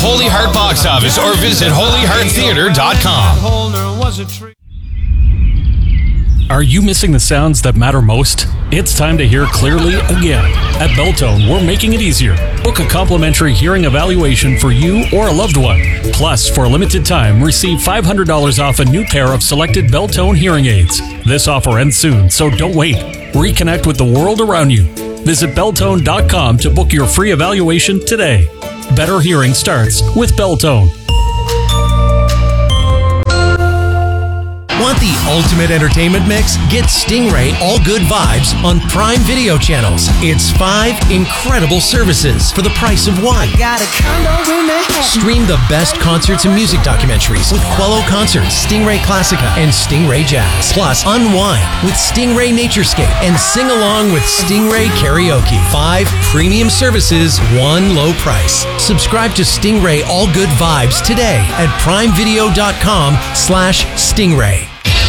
Holy Heart Box Office or visit holyhearttheater.com. Are you missing the sounds that matter most? It's time to hear clearly again. At Beltone, we're making it easier. Book a complimentary hearing evaluation for you or a loved one. Plus, for a limited time, receive $500 off a new pair of selected Beltone hearing aids. This offer ends soon, so don't wait. Reconnect with the world around you. Visit Beltone.com to book your free evaluation today. Better hearing starts with Beltone. Want the ultimate entertainment mix? Get Stingray All Good Vibes on Prime Video channels. It's 5 incredible services for the price of one. Stream the best concerts and music documentaries with Quello Concerts, Stingray Classica, and Stingray Jazz. Plus, unwind with Stingray Naturescape and sing along with Stingray Karaoke. 5 premium services, one low price. Subscribe to Stingray All Good Vibes today at primevideo.com/Stingray.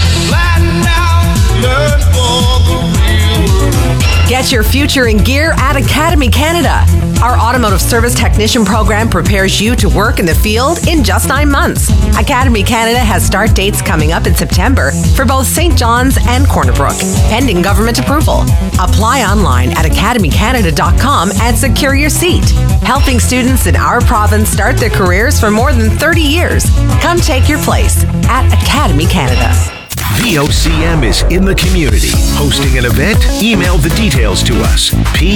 Get your future in gear at Academy Canada. Our automotive service technician program prepares you to work in the field in just 9 months. Academy Canada has start dates coming up in September for both St. John's and Corner Brook, pending government approval. Apply online at academycanada.com and secure your seat. Helping students in our province start their careers for more than 30 years. Come take your place at Academy Canada. VOCM is in the community. Hosting an event? Email the details to us.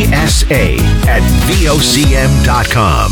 PSA@VOCM.com.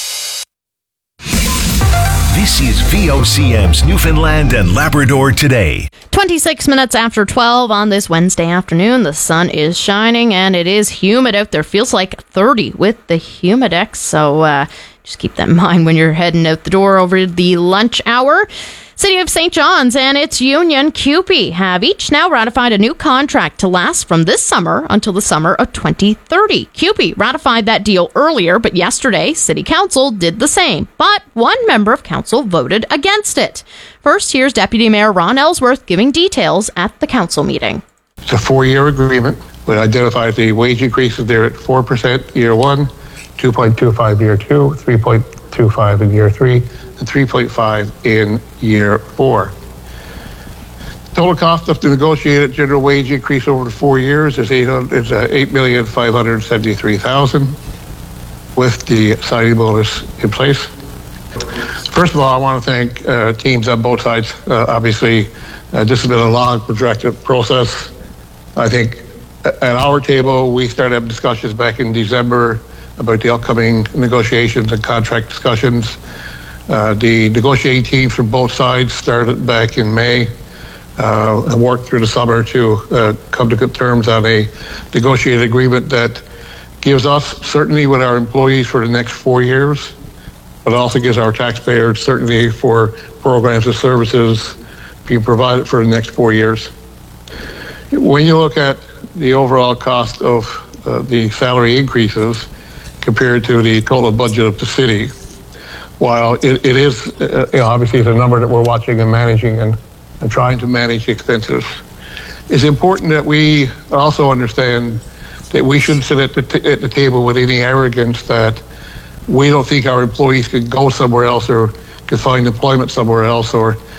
This is VOCM's Newfoundland and Labrador Today. 26 minutes after 12 on this Wednesday afternoon. The sun is shining and it is humid out there. Feels like 30 with the Humidex. So just keep that in mind when you're heading out the door over the lunch hour. City of St. John's and its union, CUPE, have each now ratified a new contract to last from this summer until the summer of 2030. CUPE ratified that deal earlier, but yesterday, City Council did the same. But one member of Council voted against it. First, here's Deputy Mayor Ron Ellsworth giving details at the Council meeting. It's a 4-year agreement. We identified the wage increases there at 4% year 1, 2.25 year 2, 3.25 in year 3, and 3.5 in year 4. Total cost of the negotiated general wage increase over the 4 years is $8,573,000 with the signing bonus in place. First of all, I want to thank teams on both sides. Obviously, this has been a long, protracted process. I think at our table, we started having discussions back in December about the upcoming negotiations and contract discussions. The negotiating teams from both sides started back in May and worked through the summer to come to good terms on a negotiated agreement that gives us certainty with our employees for the next 4 years, but also gives our taxpayers certainty for programs and services being provided for the next 4 years. When you look at the overall cost of the salary increases compared to the total budget of the city, while it is, obviously it's a number that we're watching and managing and trying to manage the expenses, it's important that we also understand that we shouldn't sit at the table with any arrogance that we don't think our employees could go somewhere else or could find employment somewhere else.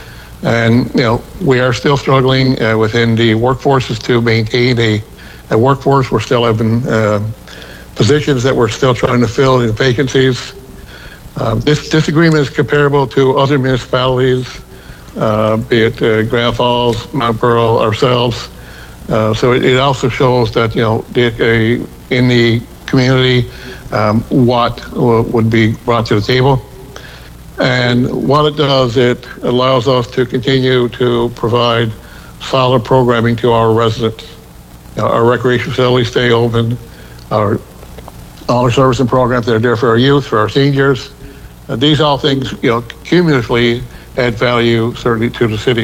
We are still struggling within the workforces to maintain a workforce. We're still having positions that we're still trying to fill in vacancies. This agreement is comparable to other municipalities, be it Grand Falls, Mount Pearl, ourselves. So it also shows that, in the community, what would be brought to the table. And what it does, it allows us to continue to provide solid programming to our residents. Our recreation facilities stay open, all our service and programs that are there for our youth, for our seniors. These all things, cumulatively add value certainly to the city.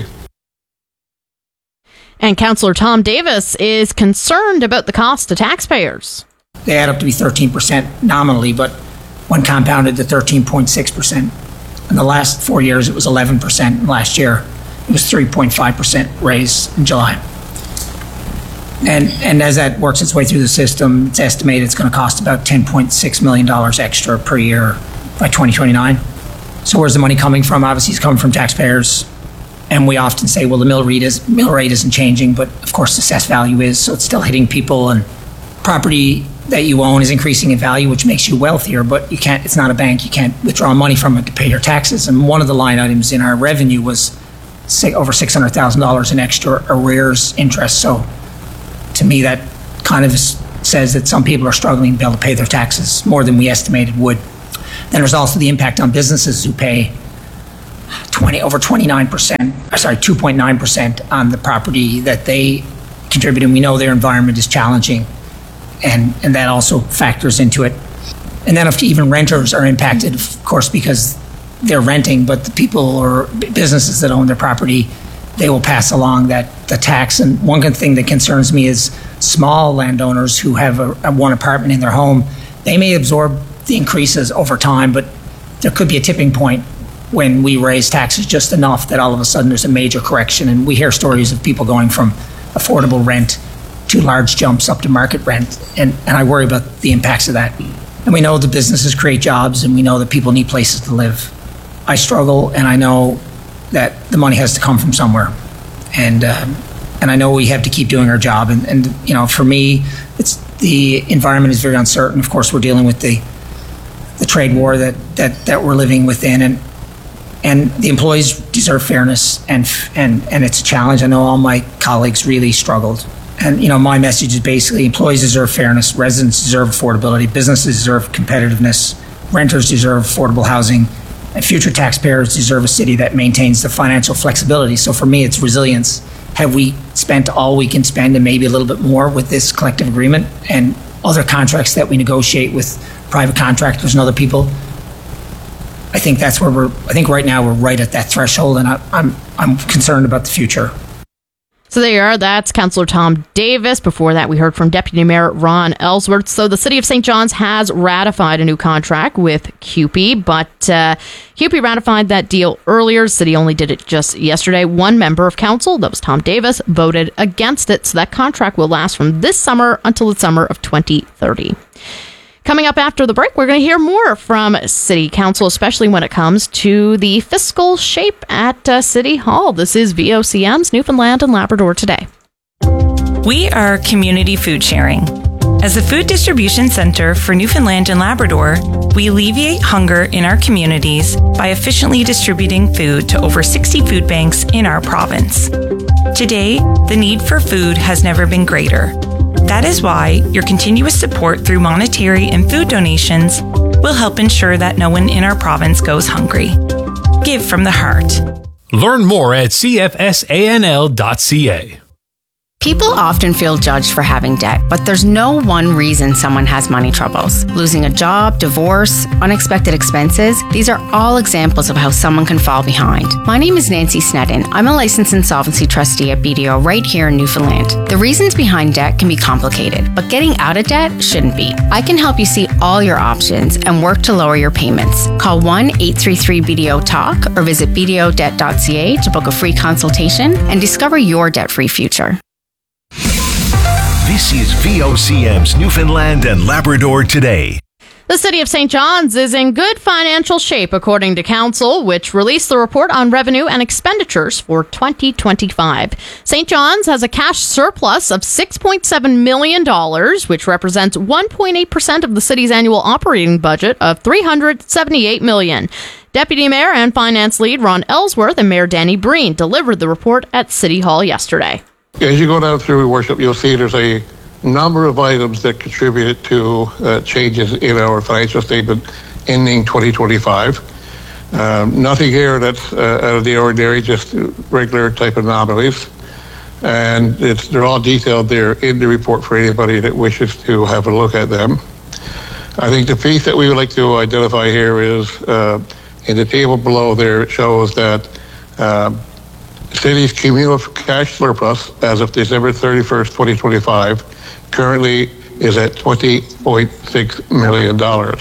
And Councillor Tom Davis is concerned about the cost to taxpayers. They add up to be 13% nominally, but when compounded to 13.6%. In the last 4 years, it was 11%. Last year, it was 3.5% raise in July. And as that works its way through the system, it's estimated it's going to cost about $10.6 million extra per year by 2029. So where's the money coming from? Obviously, it's coming from taxpayers. And we often say, well, the mill rate isn't changing, but of course, assessed value is, so it's still hitting people, and property that you own is increasing in value, which makes you wealthier, but you can't, it's not a bank, you can't withdraw money from it to pay your taxes. And one of the line items in our revenue was over $600,000 in extra arrears interest. So to me, that kind of says that some people are struggling to be able to pay their taxes more than we estimated would. Then there's also the impact on businesses who pay 2.9% on the property that they contribute, and we know their environment is challenging, and that also factors into it. And then if even renters are impacted, of course, because they're renting, but the people or businesses that own their property, they will pass along the tax. And one good thing that concerns me is small landowners who have one apartment in their home. They may absorb the increases over time, but there could be a tipping point when we raise taxes just enough that all of a sudden there's a major correction. And we hear stories of people going from affordable rent to large jumps up to market rent. And I worry about the impacts of that. And we know the businesses create jobs, and we know that people need places to live. I struggle, and I know that the money has to come from somewhere. And I know we have to keep doing our job. And you know, for me, it's the environment is very uncertain. Of course, we're dealing with the trade war that we're living within, and the employees deserve fairness, and it's a challenge. I know all my colleagues really struggled. And, you know, my message is basically employees deserve fairness, residents deserve affordability, businesses deserve competitiveness, renters deserve affordable housing, and future taxpayers deserve a city that maintains the financial flexibility. So for me, it's resilience. Have we spent all we can spend and maybe a little bit more with this collective agreement and other contracts that we negotiate with private contractors and other people? I think that's where I think right now we're right at that threshold, and I'm concerned about the future. So there you are. That's Councillor Tom Davis. Before that, we heard from Deputy Mayor Ron Ellsworth. So the City of St. John's has ratified a new contract with CUPE, but CUPE ratified that deal earlier. The city only did it just yesterday. One member of council, that was Tom Davis, voted against it. So that contract will last from this summer until the summer of 2030. Coming up after the break, we're going to hear more from City Council, especially when it comes to the fiscal shape at City Hall. This is VOCM's Newfoundland and Labrador Today. We are community food sharing. As a food distribution center for Newfoundland and Labrador, we alleviate hunger in our communities by efficiently distributing food to over 60 food banks in our province. Today, the need for food has never been greater. That is why your continuous support through monetary and food donations will help ensure that no one in our province goes hungry. Give from the heart. Learn more at cfsanl.ca. People often feel judged for having debt, but there's no one reason someone has money troubles. Losing a job, divorce, unexpected expenses, these are all examples of how someone can fall behind. My name is Nancy Sneddon. I'm a licensed insolvency trustee at BDO right here in Newfoundland. The reasons behind debt can be complicated, but getting out of debt shouldn't be. I can help you see all your options and work to lower your payments. Call 1-833-BDO-TALK or visit bdodebt.ca to book a free consultation and discover your debt-free future. This is VOCM's Newfoundland and Labrador Today. The City of St. John's is in good financial shape, according to Council, which released the report on revenue and expenditures for 2025. St. John's has a cash surplus of $6.7 million, which represents 1.8% of the city's annual operating budget of $378 million. Deputy Mayor and Finance Lead Ron Ellsworth and Mayor Danny Breen delivered the report at City Hall yesterday. As you go down through your worship, you'll see there's a number of items that contributed to changes in our financial statement ending 2025. Nothing here that's out of the ordinary, just regular type anomalies. And they're all detailed there in the report for anybody that wishes to have a look at them. I think the piece that we would like to identify here is in the table below there, it shows that city's cumulative cash surplus as of December 31st, 2025, currently is at $20.6 million.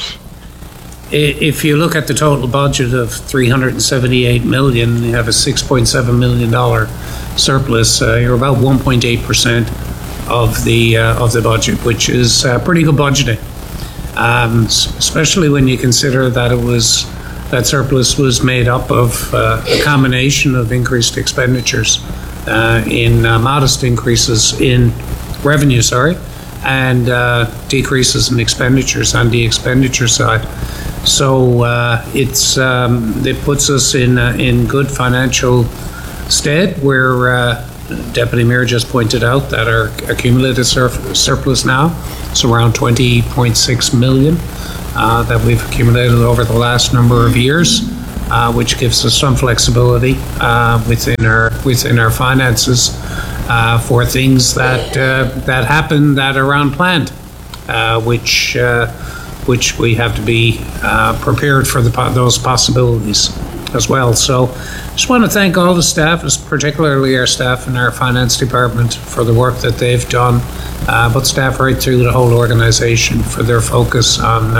If you look at the total budget of $378 million, you have a $6.7 million surplus. You're about 1.8% of the budget, which is pretty good budgeting. especially when you consider that that surplus was made up of a combination of increased expenditures in modest increases in revenue, and decreases in expenditures on the expenditure side. So it puts us in good financial stead, where Deputy Mayor just pointed out that our accumulated surplus now is around 20.6 million that we've accumulated over the last number of years, which gives us some flexibility within our finances for things that happen that are unplanned, which we have to be prepared for those possibilities as well. So just want to thank all the staff, particularly our staff in our finance department, for the work that they've done, but staff right through the whole organization for their focus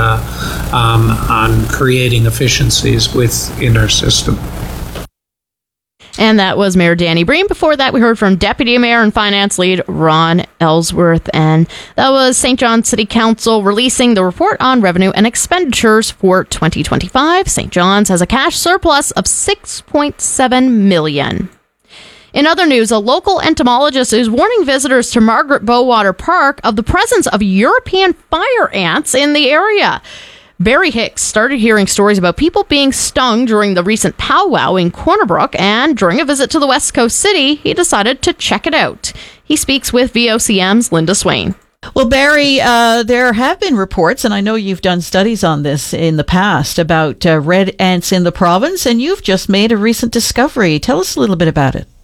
on creating efficiencies within our system. And that was Mayor Danny Breen. Before that, we heard from Deputy Mayor and Finance Lead Ron Ellsworth. And that was St. John's City Council releasing the report on revenue and expenditures for 2025. St. John's has a cash surplus of $6.7 million. In other news, a local entomologist is warning visitors to Margaret Bowater Park of the presence of European fire ants in the area. Barry Hicks started hearing stories about people being stung during the recent powwow in Corner Brook, and during a visit to the West Coast city, he decided to check it out. He speaks with VOCM's Linda Swain. Well, Barry, there have been reports, and I know you've done studies on this in the past, about red ants in the province, and you've just made a recent discovery. Tell us a little bit about it.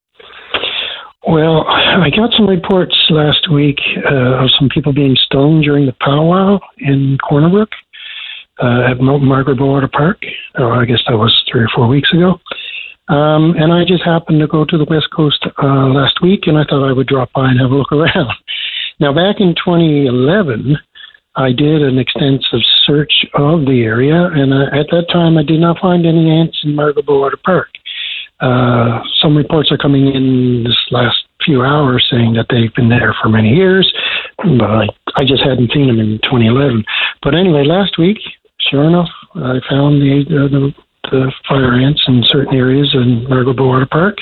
Well, I got some reports last week of some people being stung during the powwow in Corner Brook. At Margaret Bowater Park. I guess that was 3 or 4 weeks ago. And I just happened to go to the West Coast last week, and I thought I would drop by and have a look around. Now, back in 2011, I did an extensive search of the area, and at that time I did not find any ants in Margaret Bowater Park. Some reports are coming in this last few hours saying that they've been there for many years, but I just hadn't seen them in 2011. But anyway, last week, sure enough, I found the fire ants in certain areas in Margaret Bowater Park.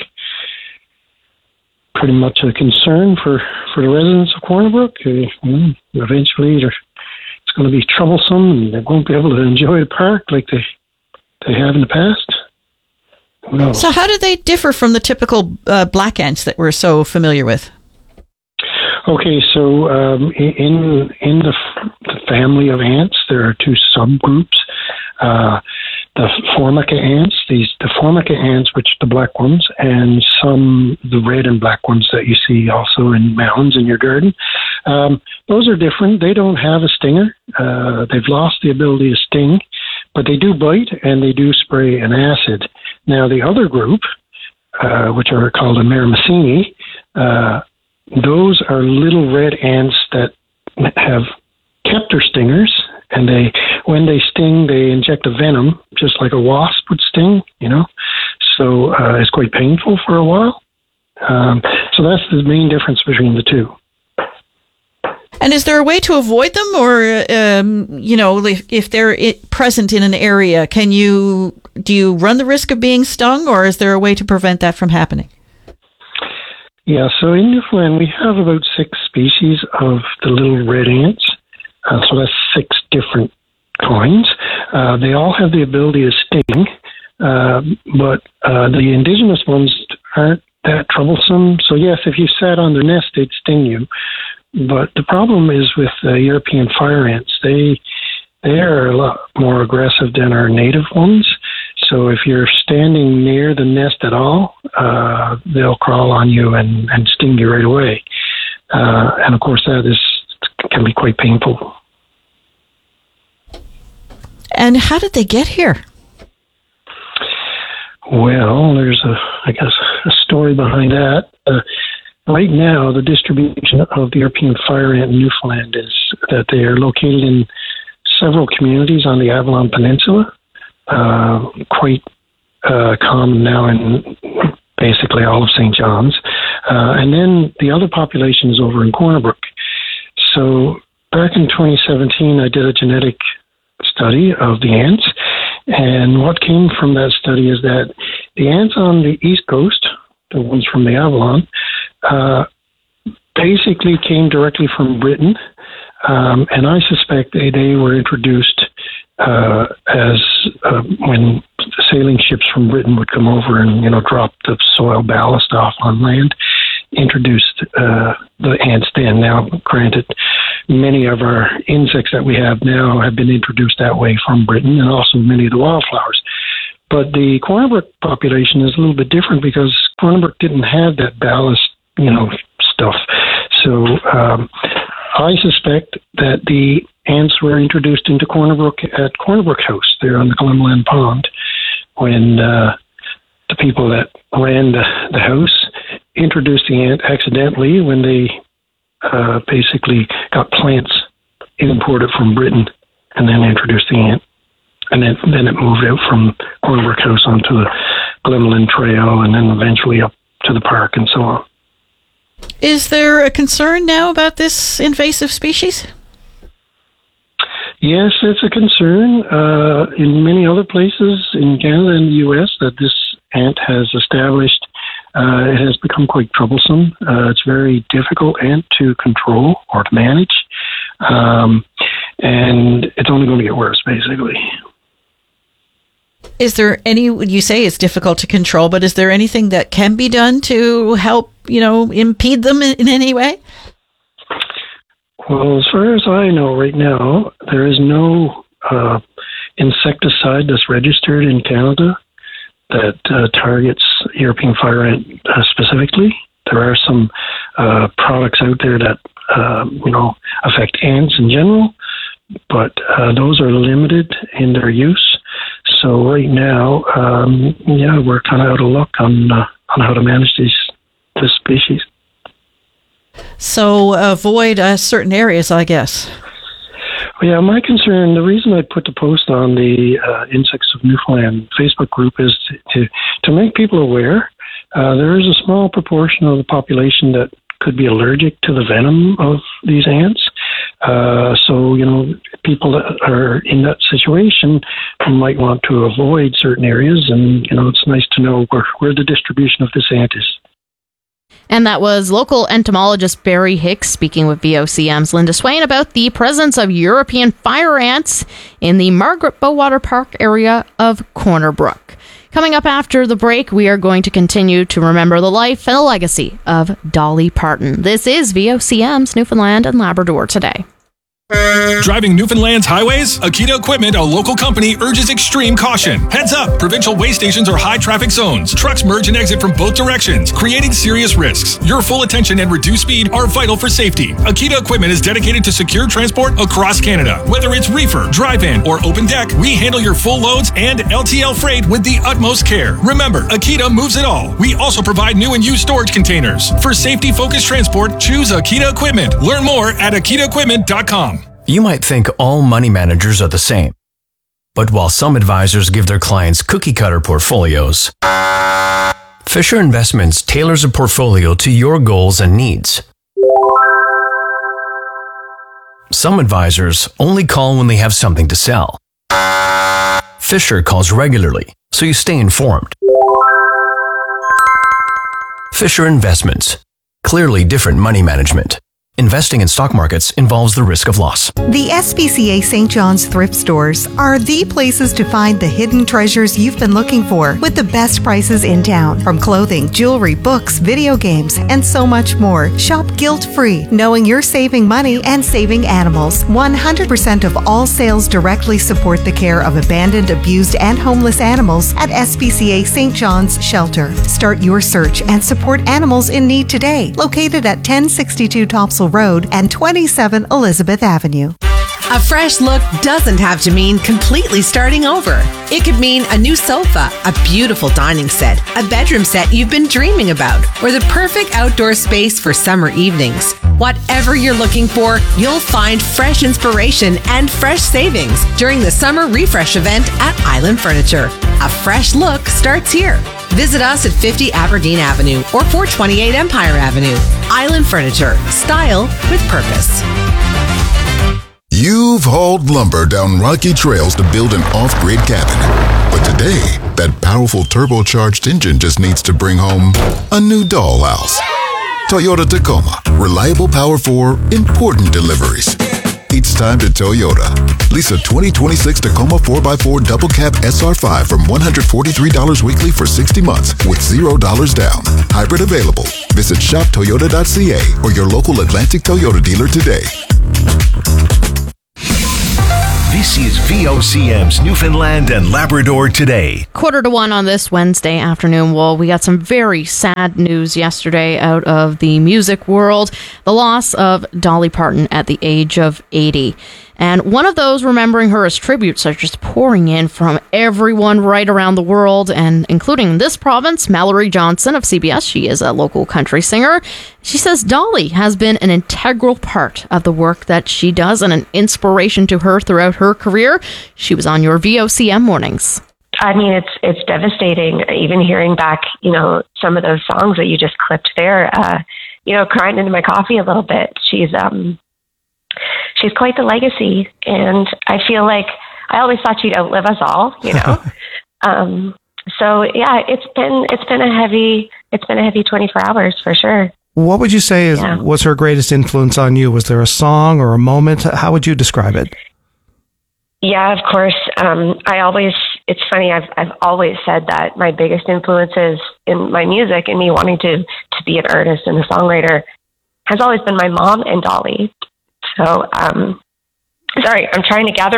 Pretty much a concern for the residents of Corner Brook. Eventually, it's going to be troublesome, and they won't be able to enjoy the park like they have in the past. So how do they differ from the typical black ants that we're so familiar with? Okay, so in the family of ants, there are 2 subgroups. The Formica ants, the Formica ants, which are the black ones, and the red and black ones that you see also in mounds in your garden. Those are different. They don't have a stinger. They've lost the ability to sting, but they do bite and they do spray an acid. Now, the other group, which are called the Myrmecini, those are little red ants that have kept their stingers, and when they sting, they inject a venom, just like a wasp would sting, So it's quite painful for a while. So that's the main difference between the two. And is there a way to avoid them, or if they're present in an area, do you run the risk of being stung, or is there a way to prevent that from happening? Yeah, so in Newfoundland, we have about 6 species of the little red ants. So that's 6 different kinds. They all have the ability to sting, but the indigenous ones aren't that troublesome. So yes, if you sat on their nest, they'd sting you. But the problem is with European fire ants. They are a lot more aggressive than our native ones. So if you're standing near the nest at all, they'll crawl on you and sting you right away. And of course, that can be quite painful. And how did they get here? Well, there's a story behind that. Right now, the distribution of the European fire ant in Newfoundland is that they are located in several communities on the Avalon Peninsula. Quite common now in basically all of St. John's. And then the other population is over in Corner Brook. So back in 2017, I did a genetic study of the ants. And what came from that study is that the ants on the East Coast, the ones from the Avalon, basically came directly from Britain. And I suspect they were introduced when sailing ships from Britain would come over and, drop the soil ballast off on land, introduced the ants then. Now, granted, many of our insects that we have now have been introduced that way from Britain, and also many of the wildflowers. But the corner brook population is a little bit different because corner brook didn't have that ballast, stuff. So I suspect that the ants were introduced into Corner Brook at Corner Brook House there on the Glenmore Pond when the people that ran the house introduced the ant accidentally when they basically got plants imported from Britain and then introduced the ant. And then it moved out from Corner Brook House onto the Glenmore Trail and then eventually up to the park and so on. Is there a concern now about this invasive species? Yes, it's a concern in many other places in Canada and the U.S. that this ant has established. It has become quite troublesome. It's a very difficult ant to control or to manage, and it's only going to get worse, basically. Is there you say it's difficult to control, but is there anything that can be done to help, impede them in any way? Well, as far as I know right now, there is no insecticide that's registered in Canada that targets European fire ant specifically. There are some products out there that, affect ants in general, but those are limited in their use. So right now, we're kind of out of luck on how to manage this species. So avoid certain areas, I guess. Yeah, my concern, the reason I put the post on the Insects of Newfoundland Facebook group is to make people aware. There is a small proportion of the population that could be allergic to the venom of these ants. So, people that are in that situation might want to avoid certain areas, and, it's nice to know where the distribution of this ant is. And that was local entomologist Barry Hicks speaking with VOCM's Linda Swain about the presence of European fire ants in the Margaret Bowater Park area of Corner Brook. Coming up after the break, we are going to continue to remember the life and the legacy of Dolly Parton. This is VOCM's Newfoundland and Labrador Today. Driving Newfoundland's highways? Akita Equipment, a local company, urges extreme caution. Heads up! Provincial way stations are high traffic zones. Trucks merge and exit from both directions, creating serious risks. Your full attention and reduced speed are vital for safety. Akita Equipment is dedicated to secure transport across Canada. Whether it's reefer, drive-in, or open deck, we handle your full loads and LTL freight with the utmost care. Remember, Akita moves it all. We also provide new and used storage containers. For safety-focused transport, choose Akita Equipment. Learn more at akitaequipment.com. You might think all money managers are the same. But while some advisors give their clients cookie-cutter portfolios, Fisher Investments tailors a portfolio to your goals and needs. Some advisors only call when they have something to sell. Fisher calls regularly, so you stay informed. Fisher Investments. Clearly different money management. Investing in stock markets involves the risk of loss. The SPCA St. John's thrift stores are the places to find the hidden treasures you've been looking for with the best prices in town. From clothing, jewelry, books, video games, and so much more. Shop guilt-free, knowing you're saving money and saving animals. 100% of all sales directly support the care of abandoned, abused, and homeless animals at SPCA St. John's Shelter. Start your search and support animals in need today. Located at 1062 Topsail Road and 27 Elizabeth Avenue. A fresh look doesn't have to mean completely starting over. It could mean a new sofa, a beautiful dining set, a bedroom set you've been dreaming about, or the perfect outdoor space for summer evenings. Whatever you're looking for, you'll find fresh inspiration and fresh savings during the summer refresh event at Island Furniture. A fresh look starts here. Visit us at 50 Aberdeen Avenue or 428 Empire Avenue. Island Furniture. Style with purpose. You've hauled lumber down rocky trails to build an off-grid cabin. But today, that powerful turbocharged engine just needs to bring home a new dollhouse. Toyota Tacoma. Reliable power for important deliveries. It's time to Toyota. Lease a 2026 Tacoma 4x4 Double Cab SR5 from $143 weekly for 60 months with $0 down. Hybrid available. Visit shoptoyota.ca or your local Atlantic Toyota dealer today. This is VOCM's Newfoundland and Labrador Today. 1:45 on this Wednesday afternoon. Well, we got some very sad news yesterday out of the music world. The loss of Dolly Parton at the age of 80. And one of those remembering her as tributes are just pouring in from everyone right around the world, and including this province. Mallory Johnson of CBS, she is a local country singer. She says Dolly has been an integral part of the work that she does and an inspiration to her throughout her career. She was on your VOCM mornings. I mean, it's devastating, even hearing back, some of those songs that you just clipped there, crying into my coffee a little bit. She's quite the legacy, and I feel like I always thought she'd outlive us all, So yeah, it's been a heavy 24 hours for sure. What would you say was her greatest influence on you? Was there a song or a moment? How would you describe it? Yeah, of course. It's funny. I've always said that my biggest influences in my music and me wanting to be an artist and a songwriter has always been my mom and Dolly. So, sorry, I'm trying to gather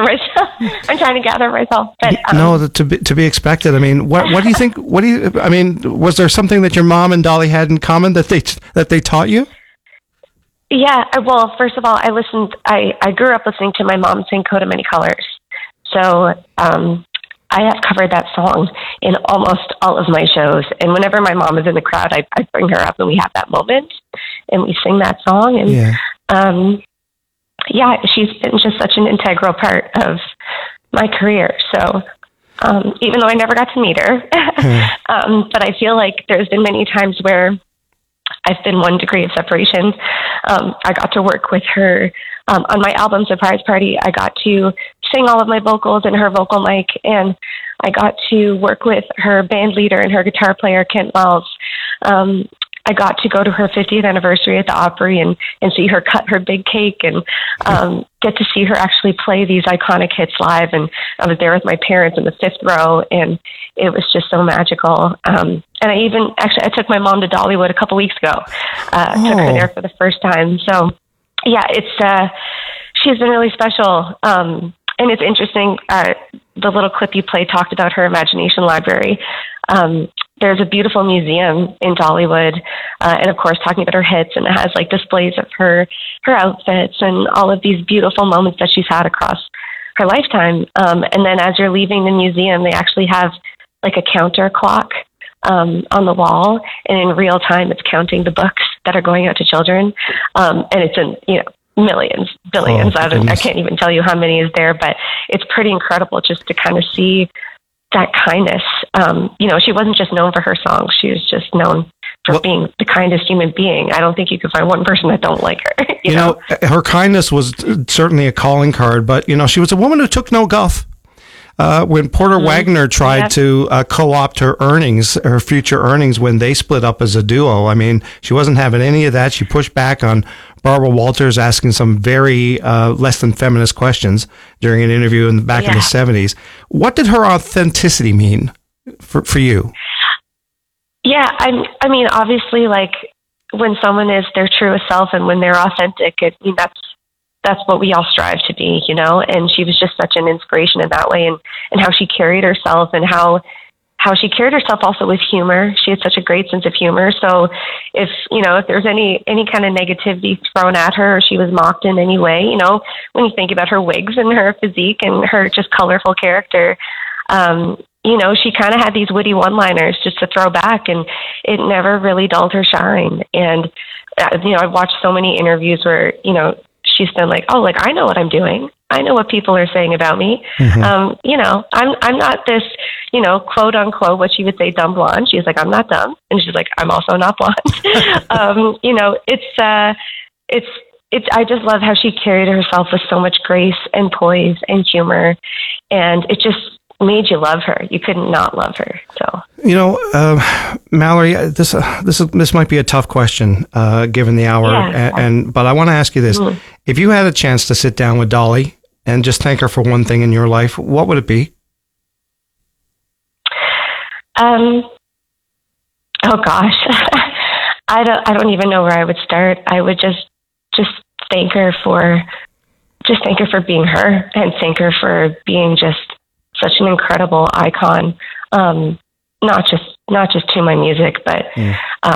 myself. But, no, to be expected. I mean, what do you think? Was there something that your mom and Dolly had in common that they taught you? Yeah. Well, first of all, I grew up listening to my mom sing "Coat of Many Colors." So, I have covered that song in almost all of my shows. And whenever my mom is in the crowd, I bring her up and we have that moment and we sing that song. And, yeah, she's been just such an integral part of my career. So even though I never got to meet her, but I feel like there's been many times where I've been 1 degree of separation. I got to work with her on my album Surprise Party. I got to sing all of my vocals in her vocal mic, and I got to work with her band leader and her guitar player, Kent Wells. I got to go to her 50th anniversary at the Opry and see her cut her big cake and get to see her actually play these iconic hits live. And I was there with my parents in the 5th row, and it was just so magical. And I took my mom to Dollywood a couple weeks ago. Took her there for the first time. So yeah, she's been really special. And it's interesting, the little clip you played talked about her imagination library. There's a beautiful museum in Dollywood, and of course talking about her hits, and it has like displays of her outfits and all of these beautiful moments that she's had across her lifetime. And then as you're leaving the museum, they actually have like a counter clock on the wall, and in real time it's counting the books that are going out to children. And it's in, millions, billions. I can't even tell you how many is there, but it's pretty incredible just to kind of see that kindness. She wasn't just known for her songs. She was just known for being the kindest human being. I don't think you could find one person that don't like her. You know, her kindness was certainly a calling card, but, she was a woman who took no guff. When Porter Wagner tried to co-opt her future earnings when they split up as a duo, I mean, she wasn't having any of that. She pushed back on Barbara Walters asking some very less than feminist questions during an interview back in the 70s. What did her authenticity mean for you? Yeah, I mean, obviously, like when someone is their truest self and when they're authentic, that's what we all strive to be, and she was just such an inspiration in that way, and how she carried herself, and how she carried herself also with humor. She had such a great sense of humor. So if there's any kind of negativity thrown at her, or she was mocked in any way, when you think about her wigs and her physique and her just colorful character, she kind of had these witty one-liners just to throw back, and it never really dulled her shine. And, I've watched so many interviews where, she's been like, oh, like, I know what I'm doing. I know what people are saying about me. Mm-hmm. I'm not this, quote unquote, what she would say, dumb blonde. She's like, I'm not it's I just love how she carried herself with so much grace and poise and humor, and it just made you love her. You couldn't not love her. So, Mallory, this might be a tough question given the hour, but I want to ask you this: if you had a chance to sit down with Dolly and just thank her for one thing in your life, what would it be? Oh gosh, I don't even know where I would start. I would just thank her for being her, and thank her for being just such an incredible icon. Not just to my music, but